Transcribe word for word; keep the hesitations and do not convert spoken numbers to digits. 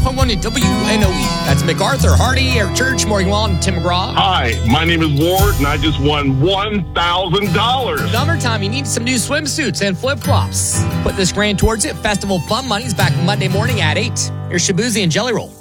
point one at W N O E. That's MacArthur, Hardy, Eric Church, Morgan Wallen, and Tim McGraw. Hi, my name is Ward, and I just won one thousand dollars. Summertime, you need some new swimsuits and flip-flops. Put this grand towards it. Festival Fun Money's back Monday morning at eight. Here's Shabuzi and Jelly Roll.